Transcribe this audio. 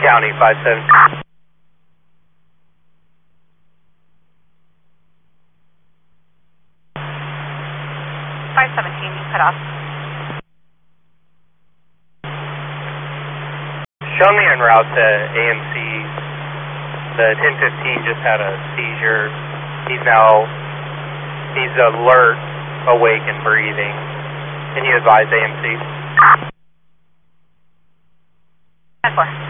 County 57. 517, you cut off. Show me en route to AMC. The 1015 just had a seizure. He's alert, awake, and breathing. Can you advise AMC? 10-4.